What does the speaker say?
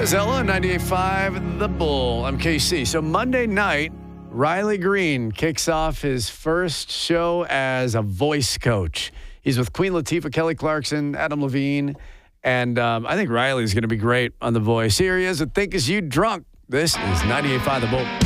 Zella, 98.5 The Bull. I'm KC. So Monday night, Riley Green kicks off his first show as a voice coach. He's with Queen Latifah, Kelly Clarkson, Adam Levine, and I think Riley's going to be great on The Voice. Here he is at Think As You Drunk. This is 98.5 The Bull.